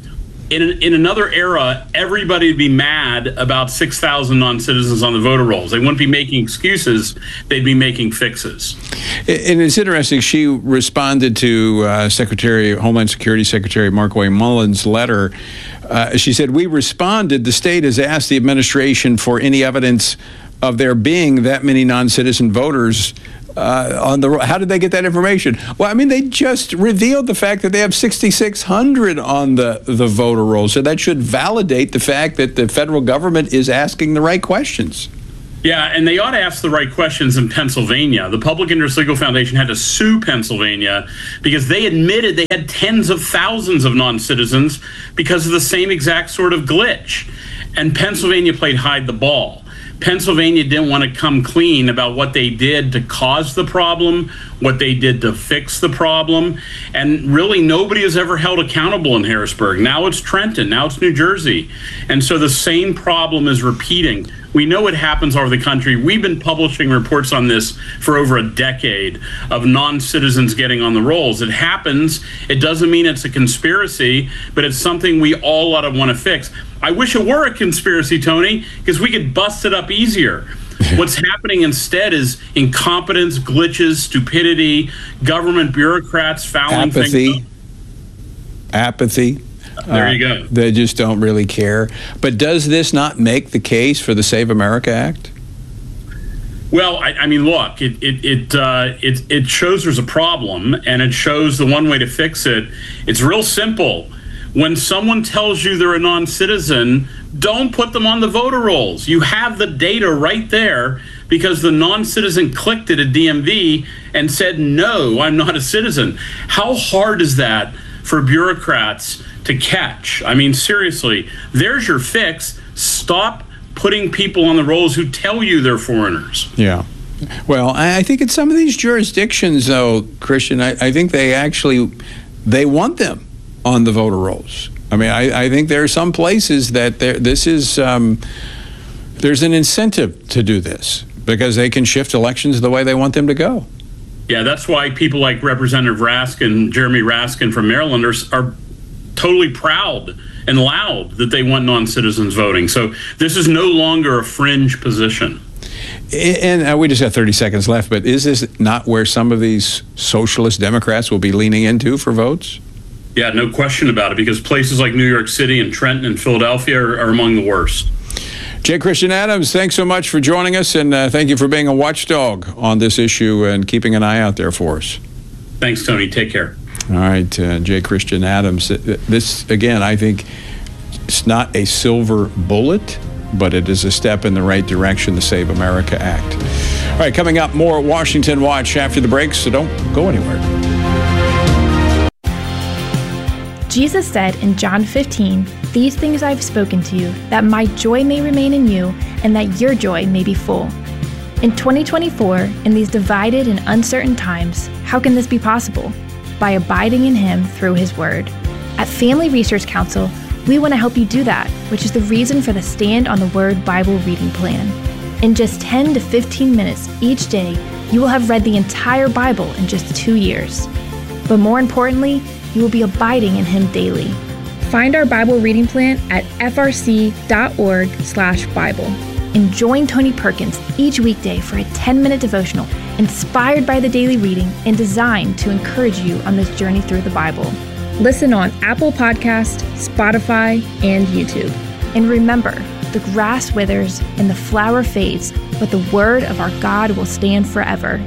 [SPEAKER 8] in in another era, everybody would be mad about six thousand non-citizens on the voter rolls. They wouldn't be making excuses. They'd be making fixes.
[SPEAKER 17] And it's interesting. She responded to uh, Secretary Homeland Security Secretary Markwayne Mullins' letter. Uh, she said, "We responded. The state has asked the administration for any evidence of there being that many non-citizen voters uh, on the. How did they get that information? Well, I mean, they just revealed the fact that they have sixty-six hundred on the the voter roll. So that should validate the fact that the federal government is asking the right questions."
[SPEAKER 8] Yeah, and they ought to ask the right questions in Pennsylvania. The Public Interest Legal Foundation had to sue Pennsylvania because they admitted they had tens of thousands of non-citizens because of the same exact sort of glitch. And Pennsylvania played hide the ball. Pennsylvania didn't want to come clean about what they did to cause the problem, what they did to fix the problem. And really, nobody is ever held accountable in Harrisburg. Now it's Trenton. Now it's New Jersey. And so the same problem is repeating. We know it happens all over the country. We've been publishing reports on this for over a decade of non-citizens getting on the rolls. It happens. It doesn't mean it's a conspiracy, but it's something we all ought to want to fix. I wish it were a conspiracy, Tony, because we could bust it up easier. What's happening instead is incompetence, glitches, stupidity, government bureaucrats fouling
[SPEAKER 17] Apathy.
[SPEAKER 8] things up.
[SPEAKER 17] Apathy.
[SPEAKER 8] There you go.
[SPEAKER 17] Uh, they just don't really care. But does this not make the case for the Save America Act?
[SPEAKER 8] Well, I, I mean, look, it it it, uh, it it shows there's a problem, and it shows the one way to fix it. It's real simple. When someone tells you they're a non-citizen, don't put them on the voter rolls. You have the data right there because the non-citizen clicked at a D M V and said, no, I'm not a citizen. How hard is that for bureaucrats to catch? I mean, seriously, there's your fix. Stop putting people on the rolls who tell you they're foreigners.
[SPEAKER 17] Yeah. Well, I think in some of these jurisdictions, though, Christian, I, I think they actually, they want them on the voter rolls. I mean, I, I think there are some places that there, this is, um, there's an incentive to do this because they can shift elections the way they want them to go.
[SPEAKER 8] Yeah, that's why people like Representative Raskin, Jeremy Raskin from Maryland, are, are totally proud and loud that they want non-citizens voting. So this is no longer a fringe position.
[SPEAKER 17] And uh, we just got thirty seconds left, but is this not where some of these socialist Democrats will be leaning into for votes?
[SPEAKER 8] Yeah, no question about it, because places like New York City and Trenton and Philadelphia are, are among the worst.
[SPEAKER 17] J. Christian Adams, thanks so much for joining us, and uh, thank you for being a watchdog on this issue and keeping an eye out there for us.
[SPEAKER 8] Thanks, Tony. Take care.
[SPEAKER 17] All right, uh, J. Christian Adams. This, again, I think it's not a silver bullet, but it is a step in the right direction, the Save America Act. All right, coming up, more Washington Watch after the break, so don't go anywhere.
[SPEAKER 9] Jesus said in John fifteen, "These things I've spoken to you, that my joy may remain in you, and that your joy may be full." In twenty twenty-four, in these divided and uncertain times, how can this be possible? By abiding in Him through His Word. At Family Research Council, we want to help you do that, which is the reason for the Stand on the Word Bible reading plan. In just ten to fifteen minutes each day, you will have read the entire Bible in just two years. But more importantly, you will be abiding in Him daily. Find our Bible reading plan at f r c dot org slash Bible. And join Tony Perkins each weekday for a ten-minute devotional inspired by the daily reading and designed to encourage you on this journey through the Bible. Listen on Apple Podcast, Spotify, and YouTube. And remember, the grass withers and the flower fades, but the word of our God will stand forever.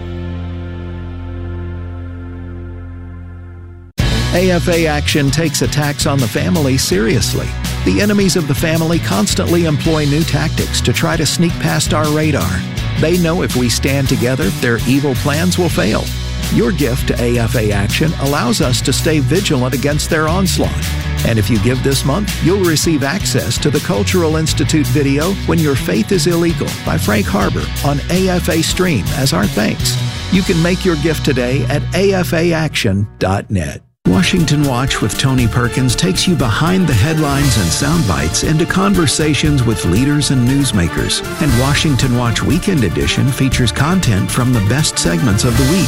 [SPEAKER 4] A F A Action takes attacks on the family seriously. The enemies of the family constantly employ new tactics to try to sneak past our radar. They know if we stand together, their evil plans will fail. Your gift to A F A Action allows us to stay vigilant against their onslaught. And if you give this month, you'll receive access to the Cultural Institute video, When Your Faith is Illegal, by Frank Harbor on A F A Stream as our thanks. You can make your gift today at a f a action dot net. Washington Watch with Tony Perkins takes you behind the headlines and sound bites into conversations with leaders and newsmakers. And Washington Watch Weekend Edition features content from the best segments of the week.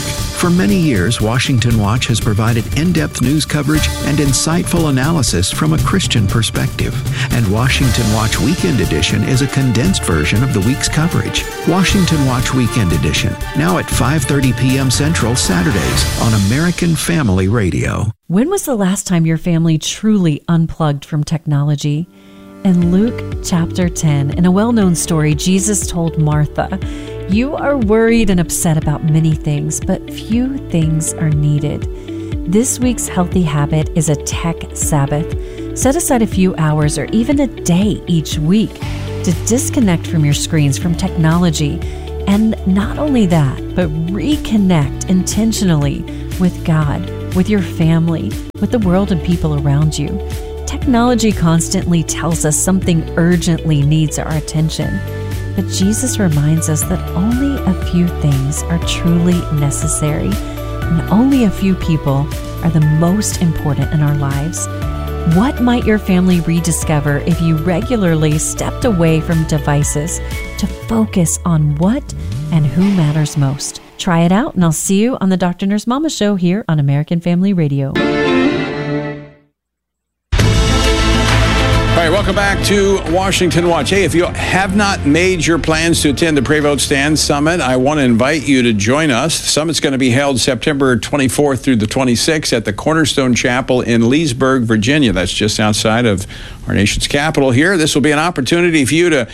[SPEAKER 4] For many years, Washington Watch has provided in-depth news coverage and insightful analysis from a Christian perspective. And Washington Watch Weekend Edition is a condensed version of the week's coverage. Washington Watch Weekend Edition, now at five thirty p.m. Central Saturdays on American Family Radio.
[SPEAKER 6] When was the last time your family truly unplugged from technology? In Luke chapter ten, in a well-known story, Jesus told Martha, "You are worried and upset about many things, but few things are needed." This week's healthy habit is a tech Sabbath. Set aside a few hours or even a day each week to disconnect from your screens, from technology. And not only that, but reconnect intentionally with God, with your family, with the world and people around you. Technology constantly tells us something urgently needs our attention. But Jesus reminds us that only a few things are truly necessary, and only a few people are the most important in our lives. What might your family rediscover if you regularly stepped away from devices to focus on what and who matters most? Try it out, and I'll see you on the Doctor Nurse Mama Show here on American Family Radio.
[SPEAKER 17] All right, welcome back to Washington Watch. Hey, if you have not made your plans to attend the Pray Vote Stand Summit, I want to invite you to join us. The summit's going to be held September twenty-fourth through the twenty-sixth at the Cornerstone Chapel in Leesburg, Virginia. That's just outside of our nation's capital here. This will be an opportunity for you to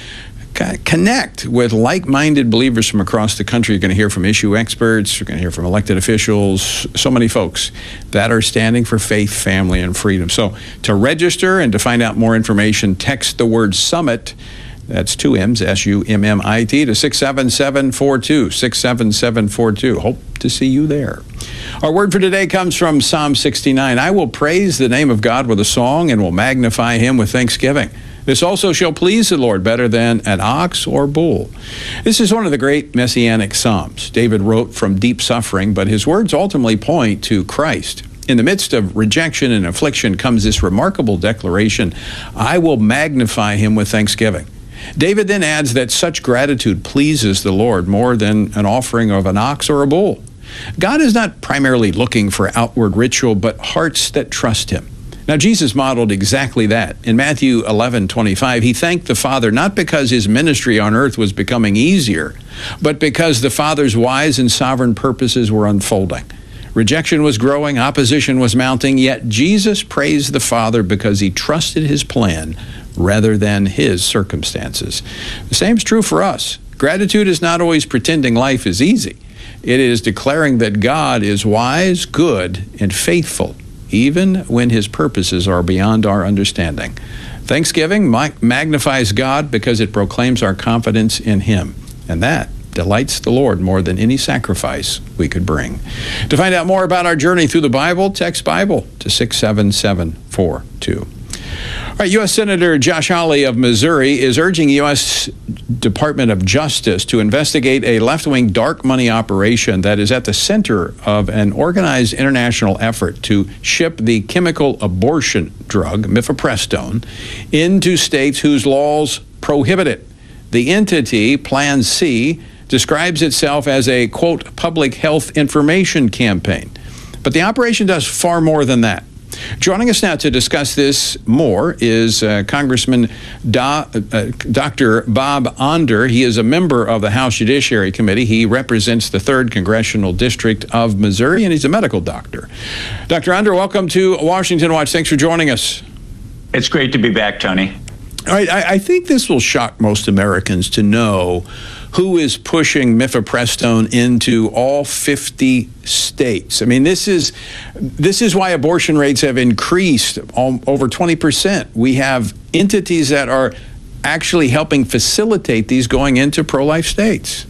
[SPEAKER 17] connect with like-minded believers from across the country. You're going to hear from issue experts. You're going to hear from elected officials. So many folks that are standing for faith, family, and freedom. So to register and to find out more information, text the word SUMMIT. That's two M's, S U M M I T, to six seven seven four two, six seven seven four two. Hope to see you there. Our word for today comes from Psalm sixty-nine. I will praise the name of God with a song and will magnify him with thanksgiving. This also shall please the Lord better than an ox or bull. This is one of the great messianic psalms. David wrote from deep suffering, but his words ultimately point to Christ. In the midst of rejection and affliction comes this remarkable declaration, I will magnify him with thanksgiving. David then adds that such gratitude pleases the Lord more than an offering of an ox or a bull. God is not primarily looking for outward ritual, but hearts that trust him. Now, Jesus modeled exactly that. In Matthew eleven twenty-five, he thanked the Father not because his ministry on earth was becoming easier, but because the Father's wise and sovereign purposes were unfolding. Rejection was growing, opposition was mounting, yet Jesus praised the Father because he trusted his plan rather than his circumstances. The same is true for us. Gratitude is not always pretending life is easy. It is declaring that God is wise, good, and faithful, even when his purposes are beyond our understanding. Thanksgiving magnifies God because it proclaims our confidence in him, and that delights the Lord more than any sacrifice we could bring. To find out more about our journey through the Bible, text Bible to six seven seven four two. All right, U S Senator Josh Hawley of Missouri is urging U S Department of Justice to investigate a left-wing dark money operation that is at the center of an organized international effort to ship the chemical abortion drug, mifepristone, into states whose laws prohibit it. The entity, Plan C, describes itself as a, quote, public health information campaign. But the operation does far more than that. Joining us now to discuss this more is uh, Congressman da, uh, Doctor Bob Onder. He is a member of the House Judiciary Committee. He represents the third Congressional District of Missouri, and he's a medical doctor. Doctor Onder, welcome to Washington Watch. Thanks for joining us.
[SPEAKER 10] It's great to be back, Tony.
[SPEAKER 17] All right, I, I think this will shock most Americans to know who is pushing mifepristone into all fifty states. I mean, this is this is why abortion rates have increased all, over twenty percent. We have entities that are actually helping facilitate these going into pro-life states.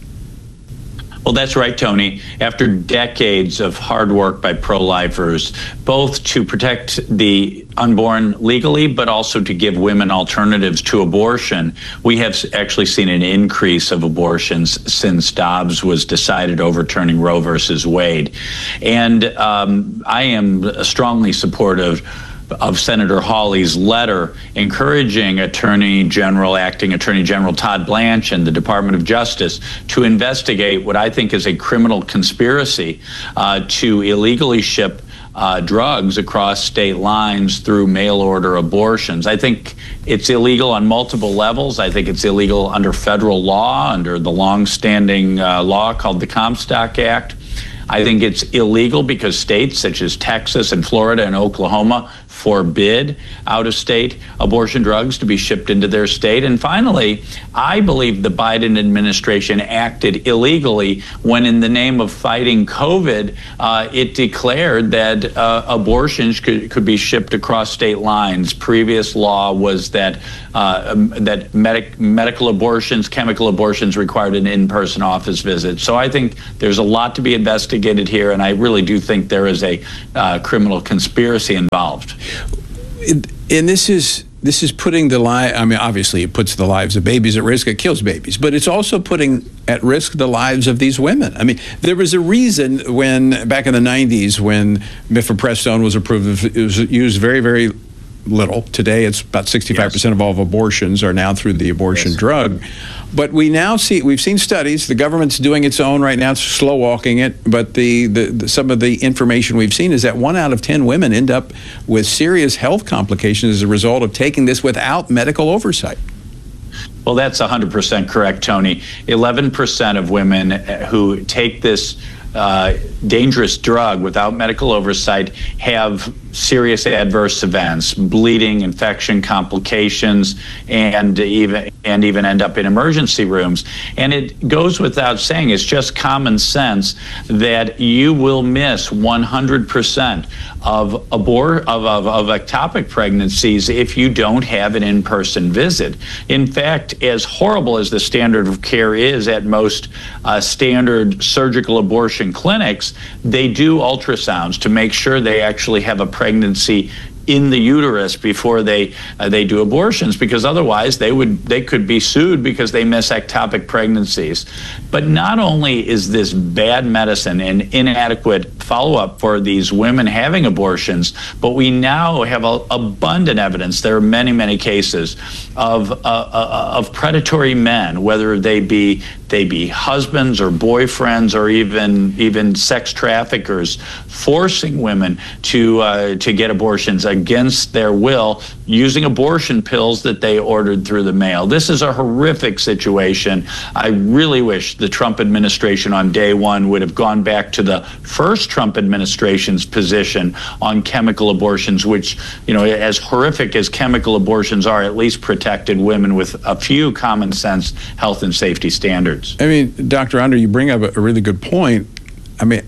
[SPEAKER 10] Well, that's right, Tony. After decades of hard work by pro-lifers, both to protect the unborn legally, but also to give women alternatives to abortion, we have actually seen an increase of abortions since Dobbs was decided overturning Roe versus Wade. And um, I am strongly supportive of Senator Hawley's letter encouraging Attorney General, Acting Attorney General Todd Blanche and the Department of Justice to investigate what I think is a criminal conspiracy uh, to illegally ship Uh, drugs across state lines through mail order abortions. I think it's illegal on multiple levels. I think it's illegal under federal law, under the long-standing uh, law called the Comstock Act. I think it's illegal because states such as Texas and Florida and Oklahoma forbid out-of-state abortion drugs to be shipped into their state. And finally, I believe the Biden administration acted illegally when, in the name of fighting COVID, uh, it declared that uh, abortions could, could be shipped across state lines. Previous law was that uh, um, that medic, medical abortions, chemical abortions required an in-person office visit. So I think there's a lot to be investigated here, and I really do think there is a uh, criminal conspiracy involved.
[SPEAKER 17] And this is this is putting the li- I mean, obviously, it puts the lives of babies at risk. It kills babies, but it's also putting at risk the lives of these women. I mean, there was a reason when back in the nineties when mifepristone was approved, it was used very, very little. Today, it's about sixty-five percent yes. of all of abortions are now through the abortion yes. drug. But we now see, we've seen studies, the government's doing its own right now, it's slow walking it, but the, the, the some of the information we've seen is that one out of ten women end up with serious health complications as a result of taking this without medical oversight.
[SPEAKER 10] Well, that's one hundred percent correct, Tony. eleven percent of women who take this uh, dangerous drug without medical oversight have serious adverse events, bleeding, infection, complications, and even and even end up in emergency rooms. And it goes without saying, it's just common sense that you will miss one hundred percent of abor- of, of, of ectopic pregnancies if you don't have an in-person visit. In fact, as horrible as the standard of care is at most uh, standard surgical abortion clinics, they do ultrasounds to make sure they actually have a pregnancy in the uterus before they uh, they do abortions, because otherwise they would they could be sued because they miss ectopic pregnancies. But not only is this bad medicine and inadequate follow-up for these women having abortions, but we now have a, abundant evidence. There are many, many cases of uh, uh, of predatory men, whether they be they be husbands or boyfriends or even even sex traffickers, forcing women to uh, to get abortions against their will, using abortion pills that they ordered through the mail. This is a horrific situation. I really wish the Trump administration on day one would have gone back to the first Trump administration's position on chemical abortions, which, you know, as horrific as chemical abortions are, at least protected women with a few common sense health and safety standards.
[SPEAKER 17] I mean, Doctor Under, you bring up a really good point. I mean,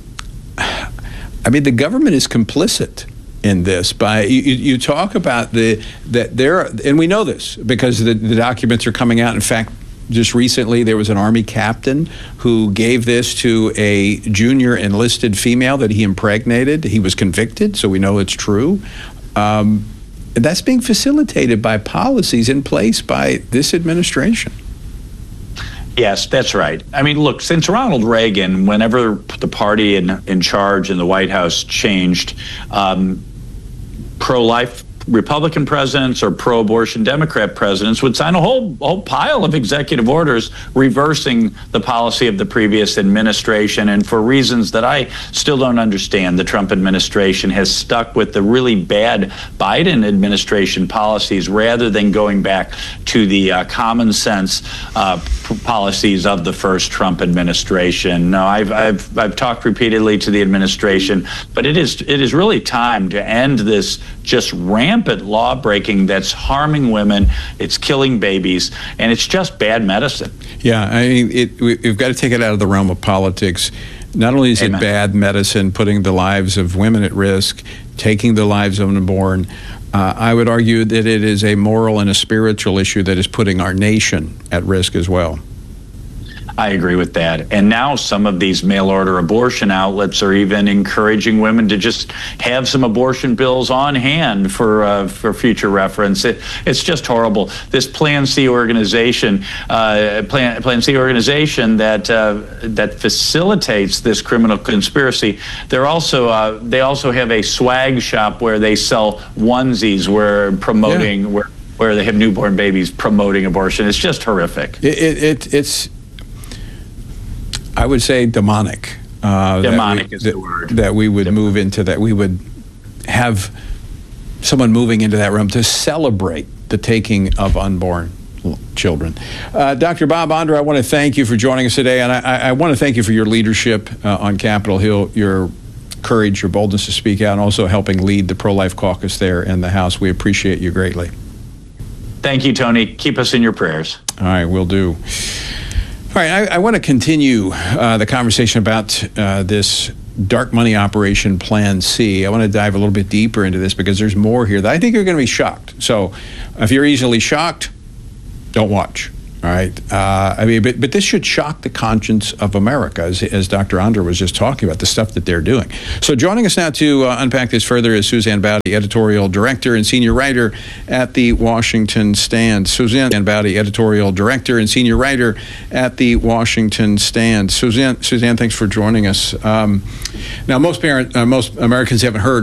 [SPEAKER 17] I mean, the government is complicit in this. By you, you talk about the that there, and we know this because the, the documents are coming out. In fact, just recently there was an Army captain who gave this to a junior enlisted female that he impregnated. He was convicted, so we know it's true. Um, and that's being facilitated by policies in place by this administration.
[SPEAKER 10] Yes, that's right. I mean, look, since Ronald Reagan, whenever the party in, in charge in the White House changed, um, pro-life Republican presidents or pro-abortion Democrat presidents would sign a whole whole pile of executive orders reversing the policy of the previous administration. And for reasons that I still don't understand, the Trump administration has stuck with the really bad Biden administration policies rather than going back to the uh, common sense uh, p- policies of the first Trump administration. No, I've, I've I've talked repeatedly to the administration, but it is it is really time to end this just rampant law breaking that's harming women, it's killing babies, and it's just bad medicine.
[SPEAKER 17] Yeah, I mean, it, we've got to take it out of the realm of politics. Not only is Amen. It bad medicine, putting the lives of women at risk, taking the lives of unborn, uh, I would argue that it is a moral and a spiritual issue that is putting our nation at risk as well.
[SPEAKER 10] I agree with that. And now some of these mail-order abortion outlets are even encouraging women to just have some abortion bills on hand for uh, for future reference. It, it's just horrible. This Plan C organization, uh, Plan, Plan C organization that uh, that facilitates this criminal conspiracy. They're also uh, they also have a swag shop where they sell onesies, where promoting yeah. where where they have newborn babies promoting abortion. It's just horrific.
[SPEAKER 17] It, it, it it's. I would say demonic. Uh,
[SPEAKER 10] demonic
[SPEAKER 17] we,
[SPEAKER 10] is the word.
[SPEAKER 17] That we would
[SPEAKER 10] demonic.
[SPEAKER 17] move into that. We would have someone moving into that room to celebrate the taking of unborn children. Uh, Doctor Bob Ondra, I want to thank you for joining us today, and I, I want to thank you for your leadership uh, on Capitol Hill, your courage, your boldness to speak out, and also helping lead the pro-life caucus there in the House. We appreciate you greatly.
[SPEAKER 10] Thank you, Tony. Keep us in your prayers.
[SPEAKER 17] All right, will do. All right, I, I want to continue uh, the conversation about uh, this dark money operation Plan C. I want to dive a little bit deeper into this because there's more here that I think you're going to be shocked. So if you're easily shocked, don't watch. All right. Uh, I mean, but, but this should shock the conscience of America, as, as Doctor Ondra was just talking about, the stuff that they're doing. So joining us now to uh, unpack this further is Suzanne Bowdy, editorial director and senior writer at the Washington Stand. Suzanne Bowdy, editorial director and senior writer at the Washington Stand. Suzanne, Suzanne, thanks for joining us. Um, now, most parent, uh, most Americans haven't heard